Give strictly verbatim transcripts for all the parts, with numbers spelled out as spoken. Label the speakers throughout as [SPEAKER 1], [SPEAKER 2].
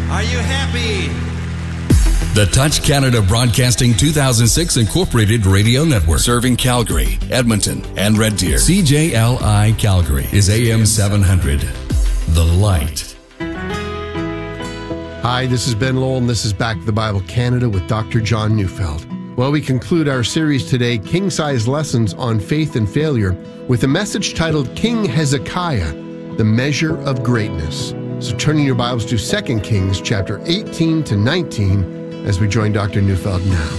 [SPEAKER 1] Are you happy?
[SPEAKER 2] The Touch Canada Broadcasting two thousand six Incorporated Radio Network, serving Calgary, Edmonton, and Red Deer. C J L I Calgary is A M seven hundred. The Light.
[SPEAKER 3] Hi, this is Ben Lowell, and this is Back to the Bible Canada with Doctor John Neufeld. Well, we conclude our series today, King-Size Lessons on Faith and Failure, with a message titled King Hezekiah, the Measure of Greatness. So turning your Bibles to Second Kings chapter eighteen to nineteen as we join Doctor Neufeld now.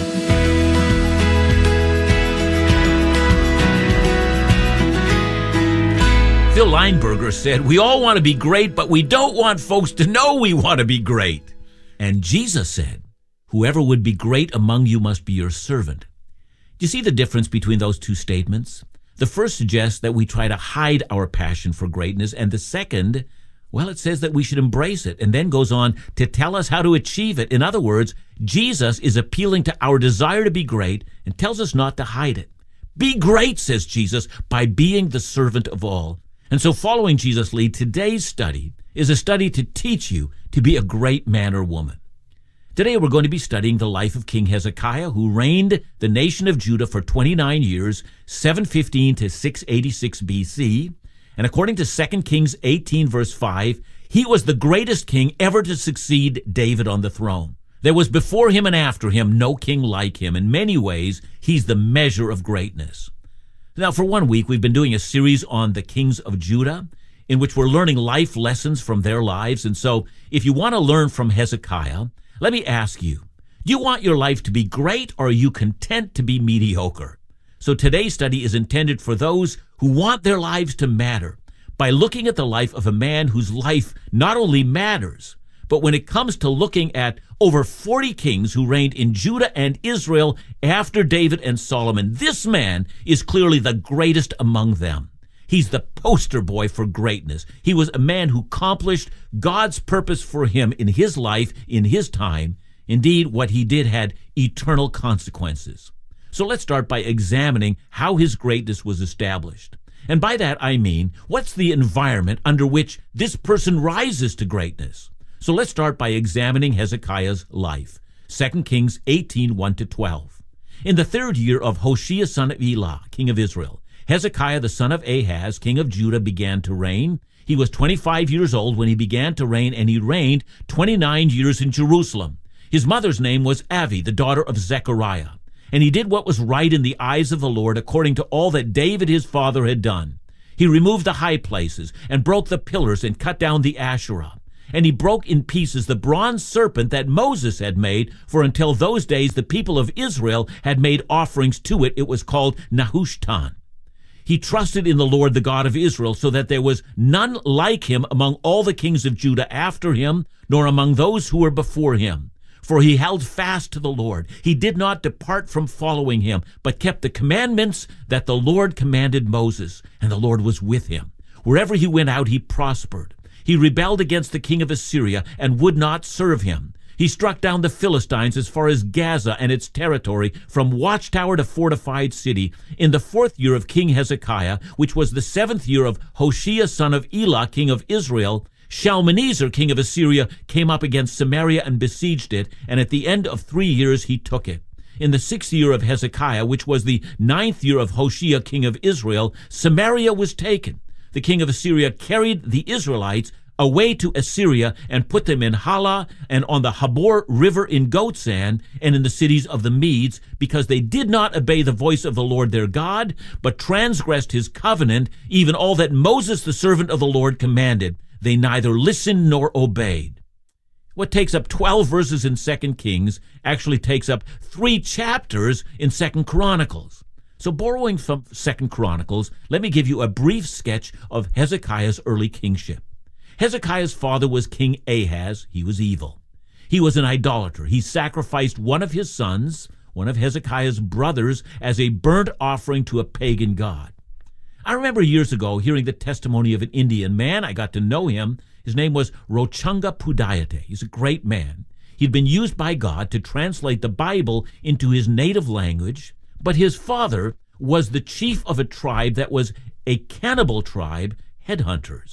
[SPEAKER 4] Phil Lineberger said, "We all want to be great, but we don't want folks to know we want to be great." And Jesus said, "Whoever would be great among you must be your servant." Do you see the difference between those two statements? The first suggests that we try to hide our passion for greatness, and the second, well, it says that we should embrace it, and then goes on to tell us how to achieve it. In other words, Jesus is appealing to our desire to be great and tells us not to hide it. Be great, says Jesus, by being the servant of all. And so following Jesus' lead, today's study is a study to teach you to be a great man or woman. Today we're going to be studying the life of King Hezekiah, who reigned the nation of Judah for twenty-nine years, seven fifteen to six eighty-six B C. And according to Second Kings eighteen, verse five, he was the greatest king ever to succeed David on the throne. There was before him and after him no king like him. In many ways, he's the measure of greatness. Now, for one week, we've been doing a series on the kings of Judah, in which we're learning life lessons from their lives. And so, if you want to learn from Hezekiah, let me ask you, do you want your life to be great, or are you content to be mediocre? So today's study is intended for those who want their lives to matter by looking at the life of a man whose life not only matters, but when it comes to looking at over forty kings who reigned in Judah and Israel after David and Solomon, this man is clearly the greatest among them. He's the poster boy for greatness. He was a man who accomplished God's purpose for him in his life, in his time. Indeed, what he did had eternal consequences. So let's start by examining how his greatness was established. And by that I mean, what's the environment under which this person rises to greatness? So let's start by examining Hezekiah's life. Second Kings eighteen, one to twelve. In the third year of Hoshea son of Elah, king of Israel, Hezekiah the son of Ahaz, king of Judah, began to reign. He was twenty-five years old when he began to reign, and he reigned twenty-nine years in Jerusalem. His mother's name was Avi, the daughter of Zechariah. And he did what was right in the eyes of the Lord, according to all that David his father had done. He removed the high places, and broke the pillars, and cut down the Asherah. And he broke in pieces the bronze serpent that Moses had made, for until those days the people of Israel had made offerings to it. It was called Nehushtan. He trusted in the Lord, the God of Israel, so that there was none like him among all the kings of Judah after him, nor among those who were before him. For he held fast to the Lord. He did not depart from following him, but kept the commandments that the Lord commanded Moses, and the Lord was with him. Wherever he went out, he prospered. He rebelled against the king of Assyria and would not serve him. He struck down the Philistines as far as Gaza and its territory, from watchtower to fortified city. In the fourth year of King Hezekiah, which was the seventh year of Hoshea son of Elah, king of Israel, Shalmaneser, king of Assyria, came up against Samaria and besieged it, and at the end of three years he took it. In the sixth year of Hezekiah, which was the ninth year of Hoshea, king of Israel, Samaria was taken. The king of Assyria carried the Israelites away to Assyria and put them in Halah and on the Habor River in Goatsan and in the cities of the Medes, because they did not obey the voice of the Lord their God, but transgressed his covenant, even all that Moses the servant of the Lord commanded. They neither listened nor obeyed. What takes up twelve verses in Second Kings actually takes up three chapters in Second Chronicles. So borrowing from Second Chronicles, let me give you a brief sketch of Hezekiah's early kingship. Hezekiah's father was King Ahaz. He was evil. He was an idolater. He sacrificed one of his sons, one of Hezekiah's brothers, as a burnt offering to a pagan god. I remember years ago hearing the testimony of an Indian man. I got to know him. His name was Rochunga Pudayate. He's a great man. He'd been used by God to translate the Bible into his native language, but his father was the chief of a tribe that was a cannibal tribe, headhunters.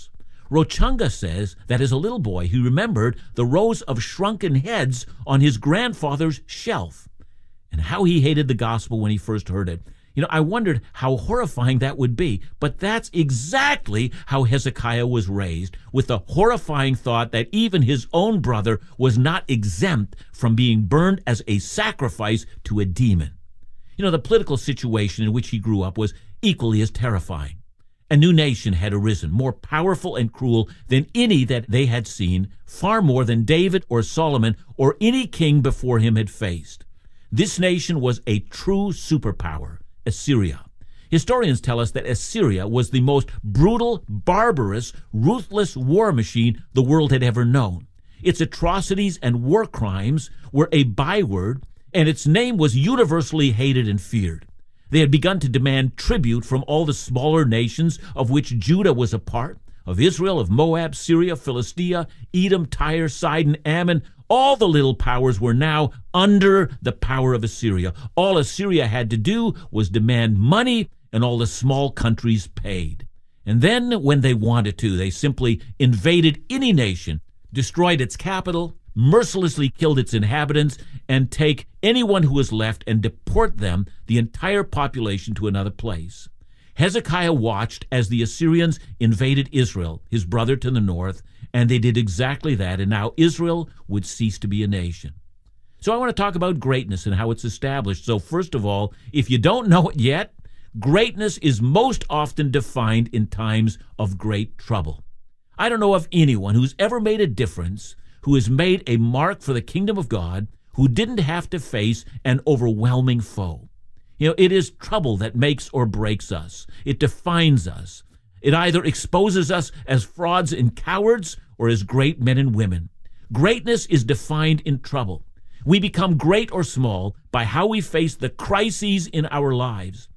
[SPEAKER 4] Rochunga says that as a little boy, he remembered the rows of shrunken heads on his grandfather's shelf and how he hated the gospel when he first heard it. You know, I wondered how horrifying that would be, but that's exactly how Hezekiah was raised, with the horrifying thought that even his own brother was not exempt from being burned as a sacrifice to a demon. You know, the political situation in which he grew up was equally as terrifying. A new nation had arisen, more powerful and cruel than any that they had seen, far more than David or Solomon or any king before him had faced. This nation was a true superpower, Assyria. Historians tell us that Assyria was the most brutal, barbarous, ruthless war machine the world had ever known. Its atrocities and war crimes were a byword, and its name was universally hated and feared. They had begun to demand tribute from all the smaller nations of which Judah was a part, of Israel, of Moab, Syria, Philistia, Edom, Tyre, Sidon, Ammon. All the little powers were now under the power of Assyria. All Assyria had to do was demand money, and all the small countries paid. And then, when they wanted to, they simply invaded any nation, destroyed its capital, mercilessly killed its inhabitants, and take anyone who was left and deport them, the entire population, to another place. Hezekiah watched as the Assyrians invaded Israel, his brother to the north, and they did exactly that, and now Israel would cease to be a nation. So I want to talk about greatness and how it's established. So first of all, if you don't know it yet, greatness is most often defined in times of great trouble. I don't know of anyone who's ever made a difference, who has made a mark for the kingdom of God, who didn't have to face an overwhelming foe. You know, it is trouble that makes or breaks us. It defines us. It either exposes us as frauds and cowards or as great men and women. Greatness is defined in trouble. We become great or small by how we face the crises in our lives.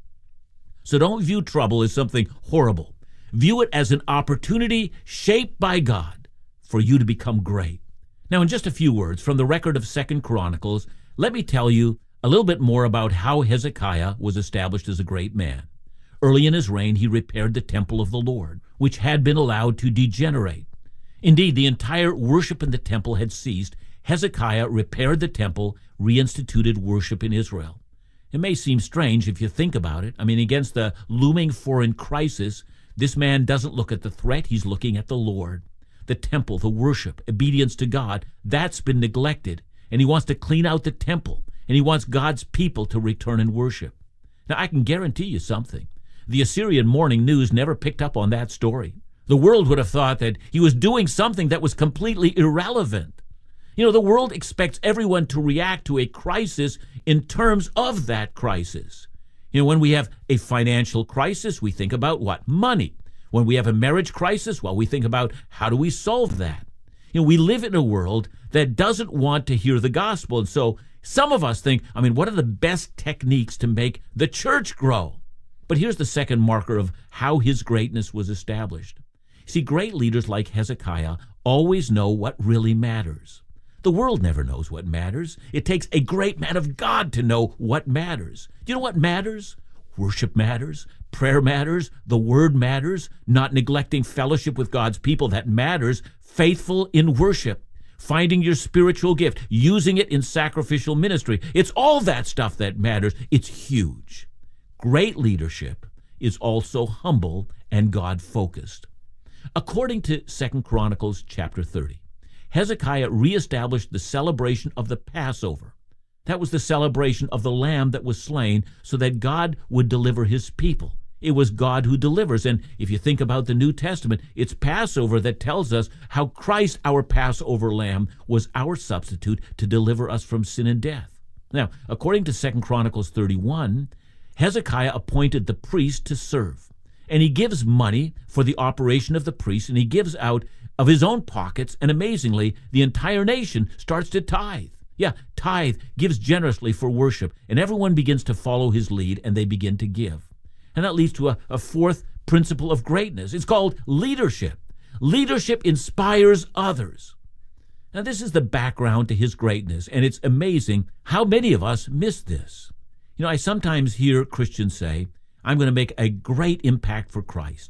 [SPEAKER 4] So don't view trouble as something horrible. View it as an opportunity shaped by God for you to become great. Now, in just a few words from the record of Second Chronicles, let me tell you a little bit more about how Hezekiah was established as a great man. Early in his reign, he repaired the temple of the Lord, which had been allowed to degenerate. Indeed, the entire worship in the temple had ceased. Hezekiah repaired the temple, reinstituted worship in Israel. It may seem strange if you think about it. I mean, against the looming foreign crisis, this man doesn't look at the threat, he's looking at the Lord. The temple, the worship, obedience to God, that's been neglected, and he wants to clean out the temple, and he wants God's people to return and worship. Now, I can guarantee you something. The Assyrian Morning News never picked up on that story. The world would have thought that he was doing something that was completely irrelevant. You know, the world expects everyone to react to a crisis in terms of that crisis. You know, when we have a financial crisis, we think about what? Money. When we have a marriage crisis, well, we think about how do we solve that? You know, we live in a world that doesn't want to hear the gospel. And so some of us think, I mean, what are the best techniques to make the church grow? But here's the second marker of how his greatness was established. See, great leaders like Hezekiah always know what really matters. The world never knows what matters. It takes a great man of God to know what matters. Do you know what matters? Worship matters. Prayer matters. The word matters. Not neglecting fellowship with God's people, that matters. Faithful in worship. Finding your spiritual gift. Using it in sacrificial ministry. It's all that stuff that matters. It's huge. Great leadership is also humble and God-focused. According to Second Chronicles chapter thirty, Hezekiah reestablished the celebration of the Passover. That was the celebration of the lamb that was slain so that God would deliver his people. It was God who delivers. And if you think about the New Testament, it's Passover that tells us how Christ, our Passover lamb, was our substitute to deliver us from sin and death. Now, according to Second Chronicles thirty-one, Hezekiah appointed the priest to serve. And he gives money for the operation of the priest, and he gives out of his own pockets, and amazingly, the entire nation starts to tithe. Yeah, tithe, gives generously for worship, and everyone begins to follow his lead, and they begin to give. And that leads to a, a fourth principle of greatness. It's called leadership. Leadership inspires others. Now, this is the background to his greatness, and it's amazing how many of us miss this. You know, I sometimes hear Christians say, I'm going to make a great impact for Christ.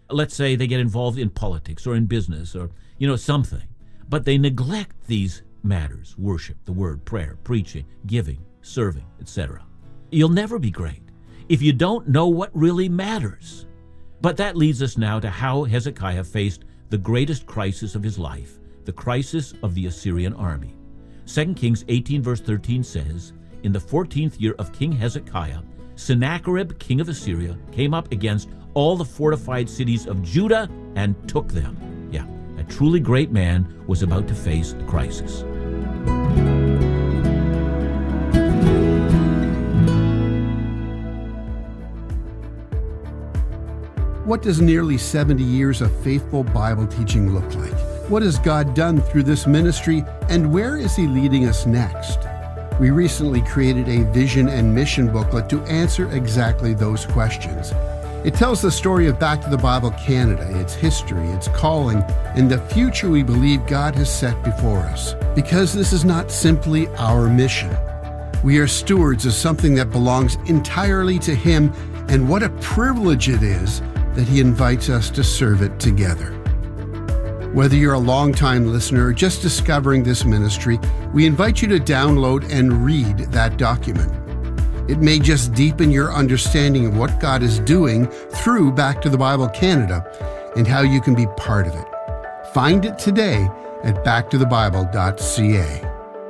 [SPEAKER 4] let's say they get involved in politics or in business or, you know, something, but they neglect these matters, worship, the word, prayer, preaching, giving, serving, et cetera. You'll never be great if you don't know what really matters. But that leads us now to how Hezekiah faced the greatest crisis of his life, the crisis of the Assyrian army. Second Kings eighteen verse thirteen says, "In the fourteenth year of King Hezekiah, Sennacherib, king of Assyria, came up against all the fortified cities of Judah and took them." Yeah, a truly great man was about to face a crisis.
[SPEAKER 3] What does nearly seventy years of faithful Bible teaching look like? What has God done through this ministry, and where is He leading us next? We recently created a vision and mission booklet to answer exactly those questions. It tells the story of Back to the Bible Canada, its history, its calling, and the future we believe God has set before us. Because this is not simply our mission. We are stewards of something that belongs entirely to Him, and what a privilege it is that He invites us to serve it together. Whether you're a longtime listener or just discovering this ministry, we invite you to download and read that document. It may just deepen your understanding of what God is doing through Back to the Bible Canada and how you can be part of it. Find it today at back to the bible dot c a.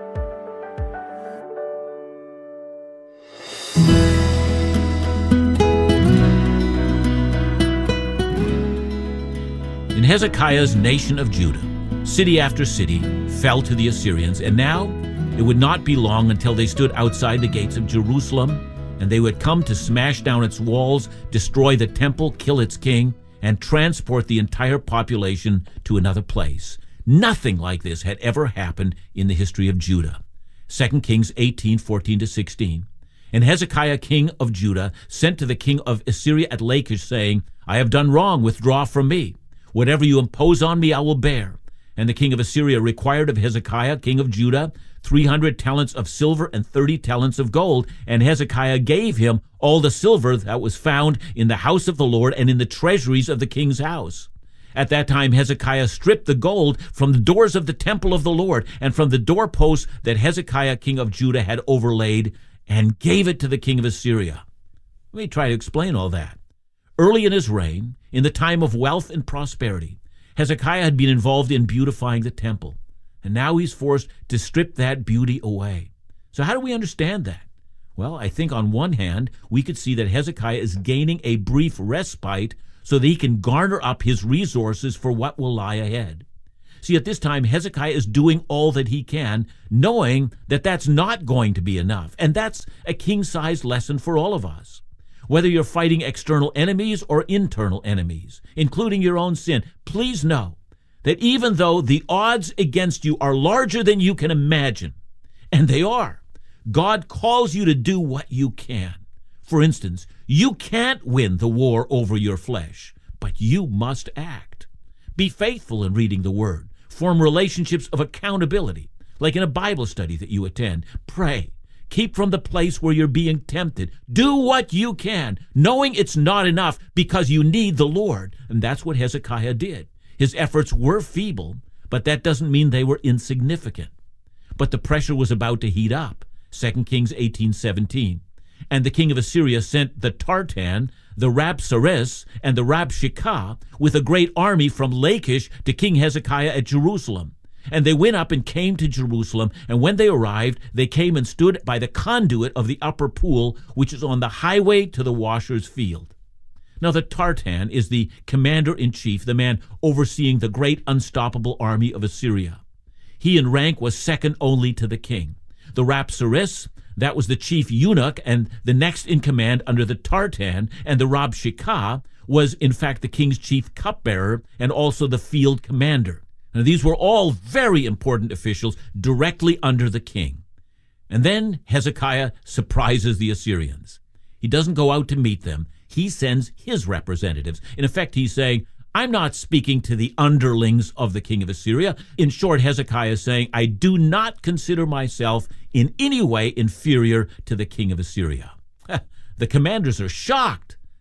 [SPEAKER 4] In Hezekiah's nation of Judah, city after city fell to the Assyrians, and now it would not be long until they stood outside the gates of Jerusalem, and they would come to smash down its walls, destroy the temple, kill its king, and transport the entire population to another place. Nothing like this had ever happened in the history of Judah. Second Kings eighteen, fourteen to sixteen. And Hezekiah, king of Judah, sent to the king of Assyria at Lachish, saying, "I have done wrong, withdraw from me. Whatever you impose on me, I will bear." And the king of Assyria required of Hezekiah, king of Judah, three hundred talents of silver and thirty talents of gold. And Hezekiah gave him all the silver that was found in the house of the Lord and in the treasuries of the king's house. At that time Hezekiah stripped the gold from the doors of the temple of the Lord and from the doorposts that Hezekiah, king of Judah, had overlaid, and gave it to the king of Assyria. Let me try to explain all that. Early in his reign, in the time of wealth and prosperity, Hezekiah had been involved in beautifying the temple, and now he's forced to strip that beauty away. So how do we understand that? Well, I think on one hand, we could see that Hezekiah is gaining a brief respite so that he can garner up his resources for what will lie ahead. See, at this time, Hezekiah is doing all that he can, knowing that that's not going to be enough, and that's a king-sized lesson for all of us. Whether you're fighting external enemies or internal enemies, including your own sin, please know that even though the odds against you are larger than you can imagine, and they are, God calls you to do what you can. For instance, you can't win the war over your flesh, but you must act. Be faithful in reading the Word. Form relationships of accountability, like in a Bible study that you attend. Pray. Keep from the place where you're being tempted. Do what you can, knowing it's not enough because you need the Lord. And that's what Hezekiah did. His efforts were feeble, but that doesn't mean they were insignificant. But the pressure was about to heat up. Second Kings eighteen seventeen. And the king of Assyria sent the Tartan, the Rabsaris, and the Rabshakeh with a great army from Lachish to King Hezekiah at Jerusalem. And they went up and came to Jerusalem, and when they arrived, they came and stood by the conduit of the upper pool, which is on the highway to the washer's field. Now the Tartan is the commander-in-chief, the man overseeing the great unstoppable army of Assyria. He in rank was second only to the king. The Rabsaris, that was the chief eunuch and the next in command under the Tartan, and the Rabshakeh was in fact the king's chief cupbearer and also the field commander. Now, these were all very important officials directly under the king. And then Hezekiah surprises the Assyrians. He doesn't go out to meet them. He sends his representatives. In effect, he's saying, I'm not speaking to the underlings of the king of Assyria. In short, Hezekiah is saying, I do not consider myself in any way inferior to the king of Assyria. The commanders are shocked.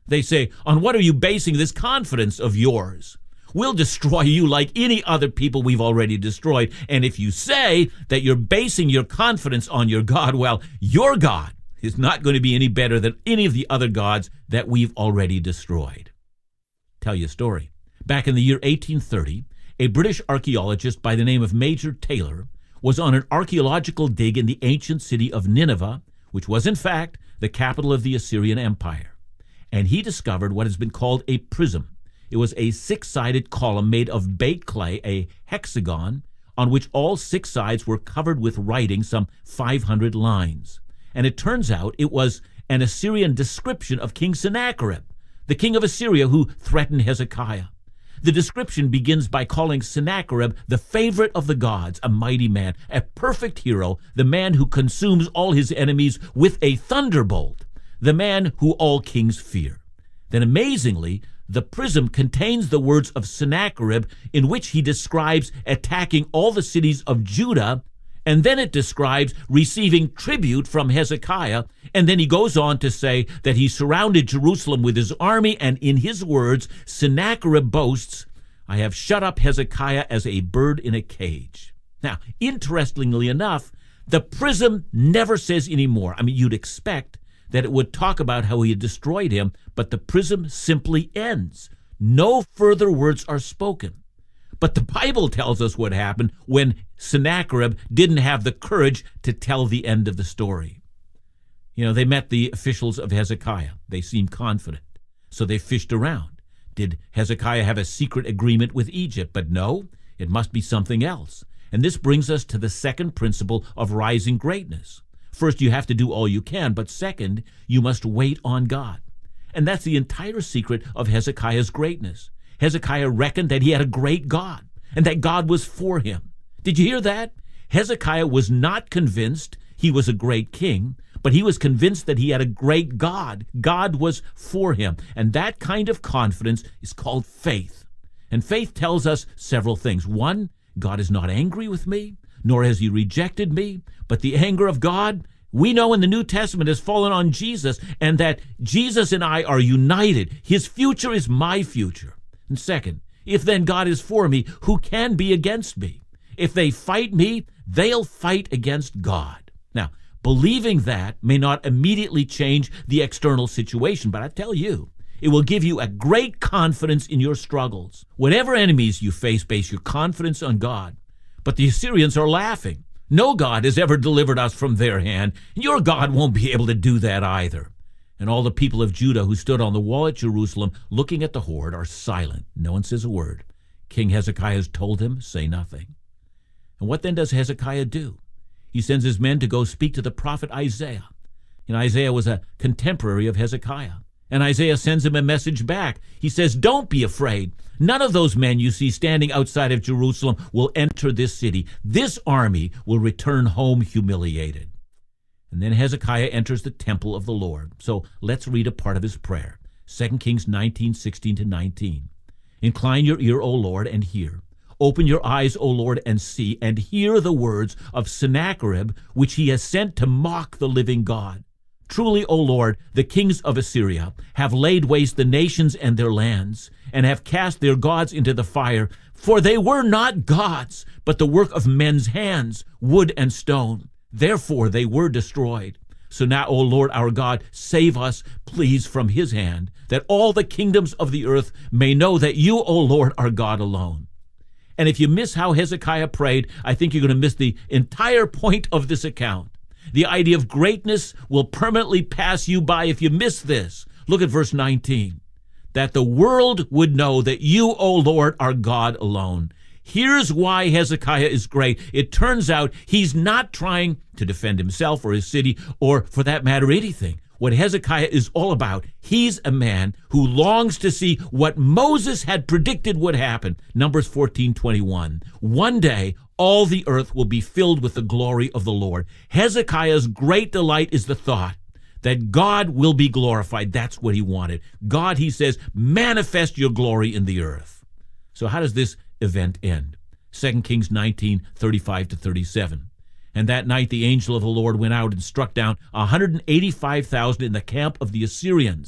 [SPEAKER 4] They say, on what are you basing this confidence of yours? We'll destroy you like any other people we've already destroyed. And if you say that you're basing your confidence on your God, well, your God is not going to be any better than any of the other gods that we've already destroyed. Tell you a story. Back in the year eighteen thirty, a British archaeologist by the name of Major Taylor was on an archaeological dig in the ancient city of Nineveh, which was in fact the capital of the Assyrian Empire. And he discovered what has been called a prism. It was a six-sided column made of baked clay, a hexagon, on which all six sides were covered with writing, some five hundred lines. And it turns out it was an Assyrian description of King Sennacherib, the king of Assyria who threatened Hezekiah. The description begins by calling Sennacherib the favorite of the gods, a mighty man, a perfect hero, the man who consumes all his enemies with a thunderbolt, the man who all kings fear. Then amazingly, the prism contains the words of Sennacherib in which he describes attacking all the cities of Judah, and then it describes receiving tribute from Hezekiah, and then he goes on to say that he surrounded Jerusalem with his army, and in his words, Sennacherib boasts, I have shut up Hezekiah as a bird in a cage. Now, interestingly enough, the prism never says any more. I mean, you'd expect that it would talk about how he had destroyed him, but the prism simply ends. No further words are spoken. But the Bible tells us what happened when Sennacherib didn't have the courage to tell the end of the story. You know, they met the officials of Hezekiah. They seemed confident, so they fished around. Did Hezekiah have a secret agreement with Egypt? But no, it must be something else. And this brings us to the second principle of rising greatness. First, you have to do all you can, but second, you must wait on God. And that's the entire secret of Hezekiah's greatness. Hezekiah reckoned that he had a great God and that God was for him. Did you hear that? Hezekiah was not convinced he was a great king, but he was convinced that he had a great God. God was for him. And that kind of confidence is called faith. And faith tells us several things. One, God is not angry with me, nor has he rejected me, but the anger of God, we know in the New Testament, has fallen on Jesus, and that Jesus and I are united. His future is my future. And second, if then God is for me, who can be against me? If they fight me, they'll fight against God. Now, believing that may not immediately change the external situation, but I tell you, it will give you a great confidence in your struggles. Whatever enemies you face, base your confidence on God. But the Assyrians are laughing. No God has ever delivered us from their hand, and your God won't be able to do that either. And all the people of Judah who stood on the wall at Jerusalem looking at the horde are silent. No one says a word. King Hezekiah has told him, say nothing. And what then does Hezekiah do? He sends his men to go speak to the prophet Isaiah. And Isaiah was a contemporary of Hezekiah. And Isaiah sends him a message back. He says, don't be afraid. None of those men you see standing outside of Jerusalem will enter this city. This army will return home humiliated. And then Hezekiah enters the temple of the Lord. So let's read a part of his prayer. Second Kings nineteen, sixteen to nineteen. Incline your ear, O Lord, and hear. Open your eyes, O Lord, and see, and hear the words of Sennacherib, which he has sent to mock the living God. Truly, O Lord, the kings of Assyria have laid waste the nations and their lands, and have cast their gods into the fire. For they were not gods, but the work of men's hands, wood and stone. Therefore they were destroyed. So now, O Lord our God, save us, please, from his hand, that all the kingdoms of the earth may know that you, O Lord, are God alone. And if you miss how Hezekiah prayed, I think you're going to miss the entire point of this account. The idea of greatness will permanently pass you by if you miss this. Look at verse nineteen. That the world would know that you, O Lord, are God alone. Here's why Hezekiah is great. It turns out he's not trying to defend himself or his city or, for that matter, anything. What Hezekiah is all about, he's a man who longs to see what Moses had predicted would happen. Numbers fourteen twenty-one. One day, all the earth will be filled with the glory of the Lord. Hezekiah's great delight is the thought that God will be glorified. That's what he wanted. God, he says, manifest your glory in the earth. So how does this event end? Second Kings nineteen, thirty-five to thirty-seven. And that night the angel of the Lord went out and struck down one hundred eighty-five thousand in the camp of the Assyrians.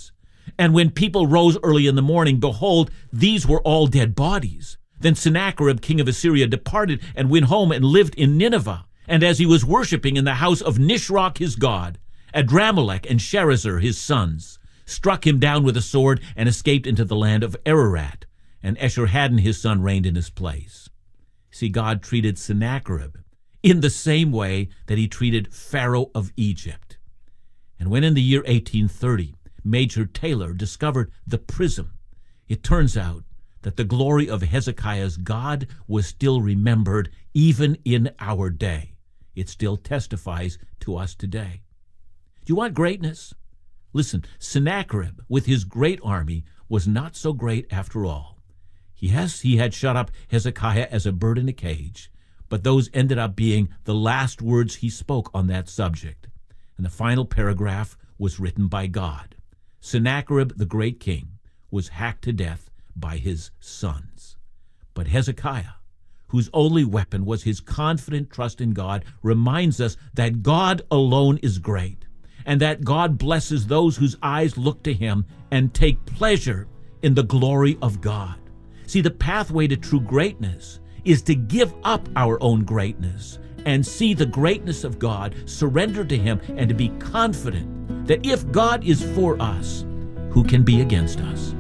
[SPEAKER 4] And when people rose early in the morning, behold, these were all dead bodies. Then Sennacherib, king of Assyria, departed and went home and lived in Nineveh. And as he was worshipping in the house of Nisroch his god, Adramelech and Sharezer his sons struck him down with a sword and escaped into the land of Ararat. And Esarhaddon his son reigned in his place. See, God treated Sennacherib in the same way that he treated Pharaoh of Egypt. And when in the year eighteen thirty, Major Taylor discovered the prism, it turns out that the glory of Hezekiah's God was still remembered even in our day. It still testifies to us today. Do you want greatness? Listen, Sennacherib, with his great army, was not so great after all. Yes, he had shut up Hezekiah as a bird in a cage, but those ended up being the last words he spoke on that subject. And the final paragraph was written by God. Sennacherib, the great king, was hacked to death by his sons. But Hezekiah, whose only weapon was his confident trust in God, reminds us that God alone is great, and that God blesses those whose eyes look to him and take pleasure in the glory of God. See, the pathway to true greatness is to give up our own greatness and see the greatness of God, surrender to him, and to be confident that if God is for us, who can be against us?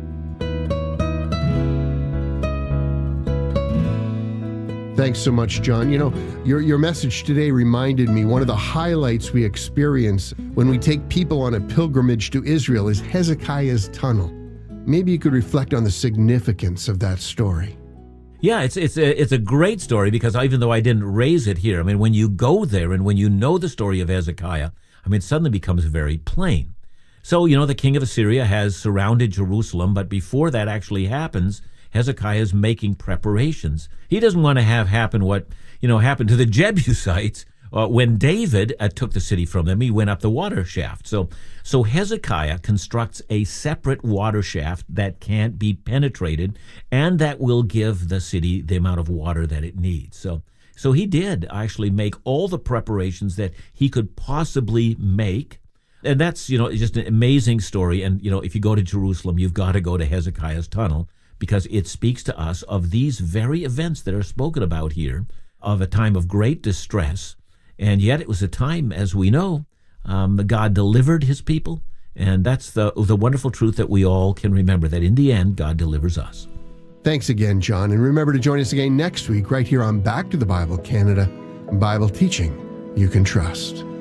[SPEAKER 3] Thanks so much, John. You know, your, your message today reminded me one of the highlights we experience when we take people on a pilgrimage to Israel is Hezekiah's tunnel. Maybe you could reflect on the significance of that story.
[SPEAKER 4] Yeah, it's it's a, it's a great story because even though I didn't raise it here, I mean, when you go there and when you know the story of Hezekiah, I mean, it suddenly becomes very plain. So, you know, the king of Assyria has surrounded Jerusalem, but before that actually happens, Hezekiah is making preparations. He doesn't want to have happen what, you know, happened to the Jebusites. Uh, when David uh, took the city from them, he went up the water shaft. So, so Hezekiah constructs a separate water shaft that can't be penetrated and that will give the city the amount of water that it needs. So, so he did actually make all the preparations that he could possibly make. And that's, you know, just an amazing story. And, you know, if you go to Jerusalem, you've got to go to Hezekiah's tunnel because it speaks to us of these very events that are spoken about here, of a time of great distress. And yet it was a time, as we know, um, God delivered his people. And that's the, the wonderful truth that we all can remember, that in the end, God delivers us.
[SPEAKER 3] Thanks again, John. And remember to join us again next week right here on Back to the Bible Canada, Bible teaching you can trust.